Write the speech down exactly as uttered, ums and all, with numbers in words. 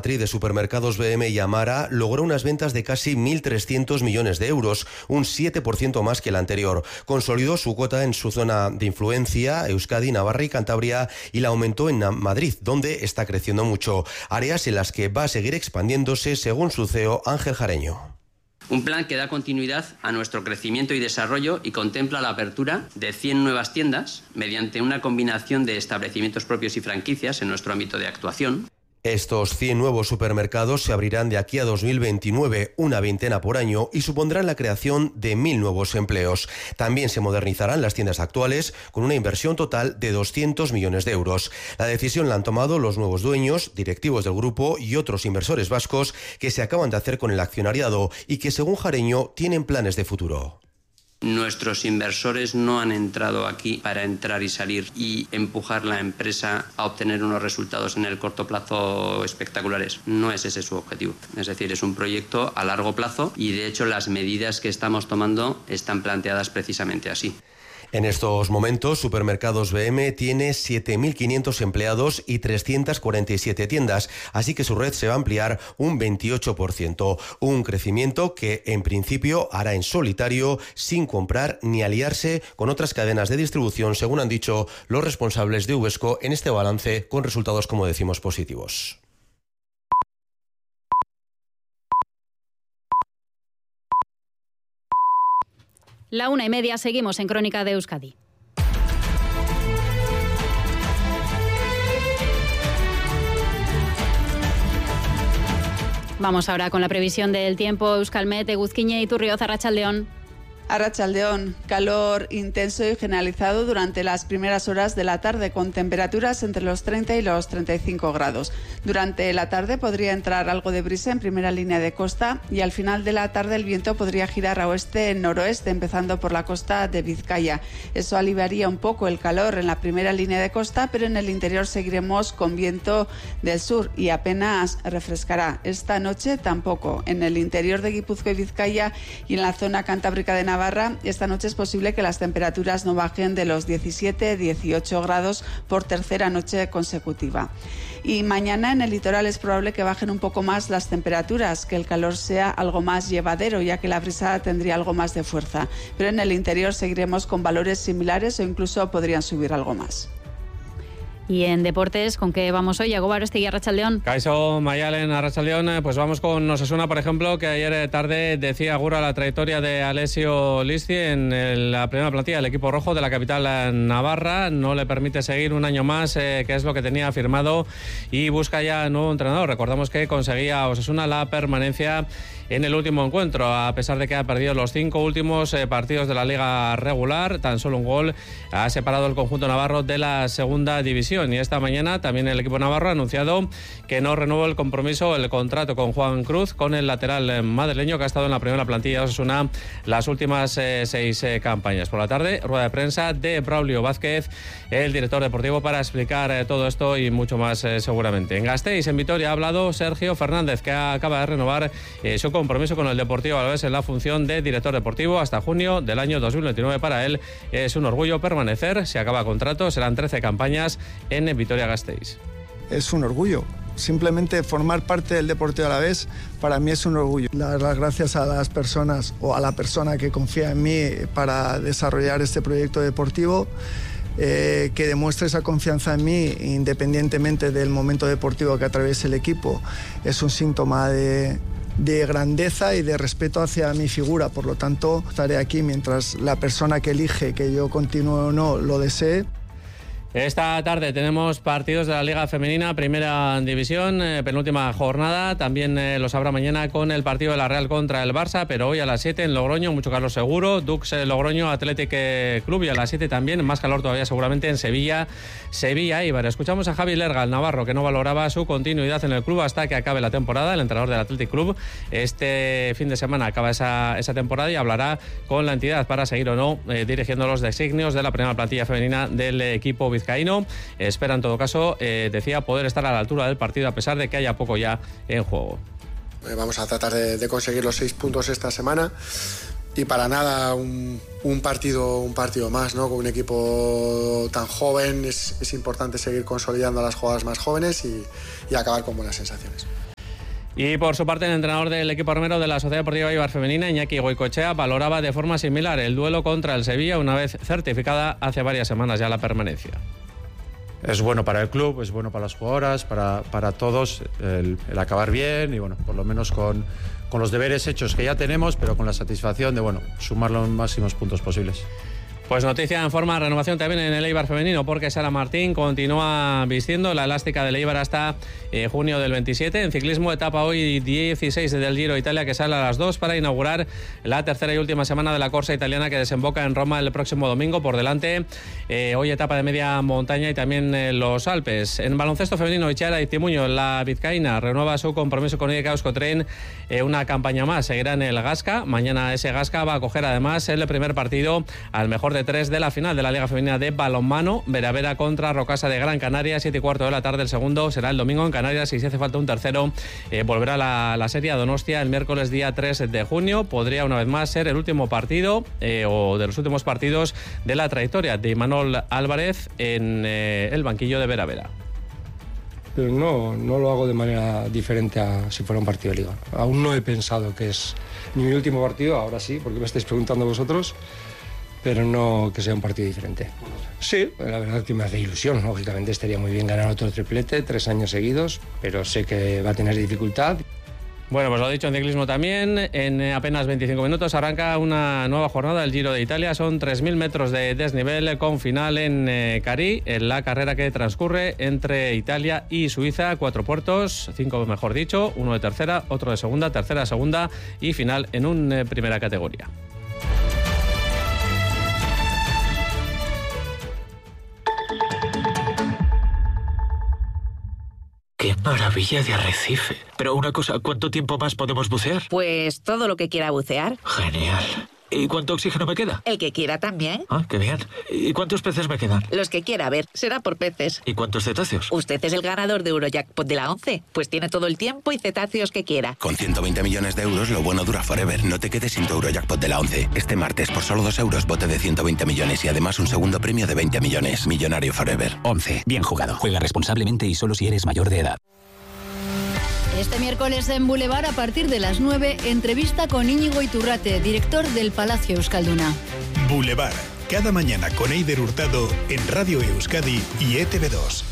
matriz de supermercados B M y Amara logró unas ventas de casi mil trescientos millones de euros, un siete por ciento más que el anterior. Consolidó su cuota en su zona de influencia, Euskadi, Navarra y Cantabria, y la aumentó en Madrid, donde está creciendo mucho. Áreas en las que va a seguir expandiéndose, según su C E O, Ángel Jareño. Un plan que da continuidad a nuestro crecimiento y desarrollo y contempla la apertura de cien nuevas tiendas mediante una combinación de establecimientos propios y franquicias en nuestro ámbito de actuación. Estos cien nuevos supermercados se abrirán de aquí a dos mil veintinueve, una veintena por año, y supondrán la creación de mil nuevos empleos. También se modernizarán las tiendas actuales con una inversión total de doscientos millones de euros. La decisión la han tomado los nuevos dueños, directivos del grupo y otros inversores vascos que se acaban de hacer con el accionariado y que, según Jareño, tienen planes de futuro. Nuestros inversores no han entrado aquí para entrar y salir y empujar la empresa a obtener unos resultados en el corto plazo espectaculares. No es ese su objetivo. Es decir, es un proyecto a largo plazo y, de hecho, las medidas que estamos tomando están planteadas precisamente así. En estos momentos, Supermercados B M tiene siete mil quinientos empleados y trescientas cuarenta y siete tiendas, así que su red se va a ampliar un veintiocho por ciento, un crecimiento que en principio hará en solitario, sin comprar ni aliarse con otras cadenas de distribución, según han dicho los responsables de Uvesco en este balance, con resultados, como decimos, positivos. La una y media, seguimos en Crónica de Euskadi. Vamos ahora con la previsión del tiempo. Euskalmet, Eguzquiñe y Turrioz, Arratsaldeon. Arratsaldeon, calor intenso y generalizado durante las primeras horas de la tarde, con temperaturas entre los treinta y los treinta y cinco grados. Durante la tarde podría entrar algo de brisa en primera línea de costa y al final de la tarde el viento podría girar a oeste-noroeste, empezando por la costa de Vizcaya. Eso aliviaría un poco el calor en la primera línea de costa, pero en el interior seguiremos con viento del sur y apenas refrescará. Esta noche tampoco. En el interior de Guipúzcoa y Vizcaya y en la zona cantábrica de Navarra, esta noche es posible que las temperaturas no bajen de los diecisiete a dieciocho grados por tercera noche consecutiva. Y mañana en el litoral es probable que bajen un poco más las temperaturas, que el calor sea algo más llevadero, ya que la brisa tendría algo más de fuerza. Pero en el interior seguiremos con valores similares o incluso podrían subir algo más. Y en deportes, ¿con qué vamos hoy? Yago Barostegui, Arratsaldeon. Kaixo, Mayalen, Arratsaldeon. Pues vamos con Osasuna, por ejemplo, que ayer tarde decía agur a la trayectoria de Alessio Listi en la primera plantilla del equipo rojo de la capital navarra. No le permite seguir un año más, eh, que es lo que tenía firmado, y busca ya nuevo entrenador. Recordamos que conseguía Osasuna la permanencia en el último encuentro, a pesar de que ha perdido los cinco últimos eh, partidos de la liga regular. Tan solo un gol ha separado el conjunto navarro de la segunda división. Y esta mañana también el equipo navarro ha anunciado que no renueva el compromiso, el contrato con Juan Cruz, con el lateral madrileño que ha estado en la primera plantilla de Osasuna las últimas eh, seis eh, campañas. Por la tarde, rueda de prensa de Braulio Vázquez, el director deportivo, para explicar eh, todo esto y mucho más eh, seguramente. En Gasteiz, en Vitoria, ha hablado Sergio Fernández, que acaba de renovar eh, su compromiso con el Deportivo Alavés en la función de director deportivo hasta junio del año dos mil veintinueve. Para él es un orgullo permanecer. Si acaba contrato, serán trece campañas en Vitoria-Gasteiz. Es un orgullo. Simplemente formar parte del Deportivo Alavés para mí es un orgullo. Dar las gracias a las personas o a la persona que confía en mí para desarrollar este proyecto deportivo, eh, que demuestre esa confianza en mí independientemente del momento deportivo que atraviese el equipo. Es un síntoma de, de grandeza y de respeto hacia mi figura. Por lo tanto, estaré aquí mientras la persona que elige que yo continúe o no lo desee. Esta tarde tenemos partidos de la Liga Femenina, Primera División, eh, penúltima jornada. También eh, los habrá mañana con el partido de la Real contra el Barça, pero hoy a las siete en Logroño, mucho calor seguro. Dux eh, Logroño, Athletic eh, Club, y a las siete también, más calor todavía seguramente en Sevilla, Sevilla Eibar. Escuchamos a Javi Lerga, el navarro, que no valoraba su continuidad en el club hasta que acabe la temporada. El entrenador del Athletic Club este fin de semana acaba esa, esa temporada y hablará con la entidad para seguir o no eh, dirigiendo los designios de la primera plantilla femenina del equipo vizcaíno. Espera en todo caso, eh, decía, poder estar a la altura del partido a pesar de que haya poco ya en juego. Vamos a tratar de, de conseguir los seis puntos esta semana y para nada un, un partido un partido más, ¿no? Con un equipo tan joven es, es importante seguir consolidando a las jugadoras más jóvenes y, y acabar con buenas sensaciones. Y por su parte, el entrenador del equipo armero de la Sociedad Deportiva Eibar Femenina, Iñaki Goicoechea, valoraba de forma similar el duelo contra el Sevilla, una vez certificada hace varias semanas ya la permanencia. Es bueno para el club, es bueno para las jugadoras, para, para todos el, el acabar bien y bueno, por lo menos con, con los deberes hechos que ya tenemos, pero con la satisfacción de bueno, sumar los máximos puntos posibles. Pues noticia en forma de renovación también en el Eibar femenino, porque Sara Martín continúa vistiendo la elástica del Eibar hasta eh, junio del veintisiete. En ciclismo, etapa hoy dieciséis del Giro Italia, que sale a las dos para inaugurar la tercera y última semana de la Corsa italiana, que desemboca en Roma el próximo domingo. Por delante, eh, hoy etapa de media montaña y también eh, los Alpes. En baloncesto femenino, Itziar Iztimuño, la vizcaína, renueva su compromiso con I D K Euskotren, eh, una campaña más. Seguirá en el Gasca. Mañana ese Gasca va a acoger además el primer partido al mejor de tres de la final de la Liga Femenina de Balonmano, Veravera contra Rocasa de Gran Canaria, siete y cuarto de la tarde. El segundo será el domingo en Canarias y si hace falta un tercero, eh, volverá la, la serie a Donostia el miércoles día tres de junio. Podría una vez más ser el último partido eh, o de los últimos partidos de la trayectoria de Imanol Álvarez en eh, el banquillo de Veravera. Pero no, no lo hago de manera diferente a si fuera un partido de liga. Aún no he pensado que es ni mi último partido, ahora sí, porque me estáis preguntando vosotros, pero no que sea un partido diferente. Sí, la verdad que me hace ilusión. Lógicamente estaría muy bien ganar otro triplete, tres años seguidos, pero sé que va a tener dificultad. Bueno, pues lo dicho en ciclismo también, en apenas veinticinco minutos arranca una nueva jornada del Giro de Italia. Son tres mil metros de desnivel con final en eh, Carí, en la carrera que transcurre entre Italia y Suiza. Cuatro puertos, cinco mejor dicho, uno de tercera, otro de segunda, tercera, segunda y final en una eh, primera categoría. ¡Qué maravilla de arrecife! Pero una cosa, ¿cuánto tiempo más podemos bucear? Pues todo lo que quiera bucear. Genial. ¿Y cuánto oxígeno me queda? El que quiera también. Ah, qué bien. ¿Y cuántos peces me quedan? Los que quiera, a ver, será por peces. ¿Y cuántos cetáceos? Usted es el ganador de Eurojackpot de la once, pues tiene todo el tiempo y cetáceos que quiera. Con ciento veinte millones de euros, lo bueno dura forever. No te quedes sin tu Eurojackpot de la once. Este martes, por solo dos euros, bote de ciento veinte millones y además un segundo premio de veinte millones. Millonario forever. once. Bien jugado. Juega responsablemente y solo si eres mayor de edad. Este miércoles en Boulevard, a partir de las nueve, entrevista con Íñigo Iturrate, director del Palacio Euskalduna. Boulevard, cada mañana con Eider Hurtado en Radio Euskadi y E T V dos.